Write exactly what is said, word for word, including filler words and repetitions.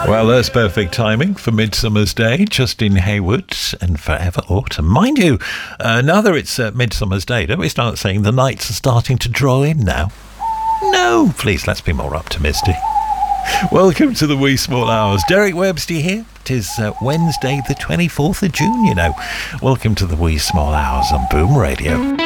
Well, that's perfect timing for Midsummer's Day, Justin Hayward and Forever Autumn. Mind you, uh, now that it's uh, Midsummer's Day, don't we start saying the nights are starting to draw in now? No, please, let's be more optimistic. Welcome to the Wee Small Hours. Derek Webster here. It is uh, Wednesday the twenty-fourth of June, you know. Welcome to the Wee Small Hours on Boom Radio.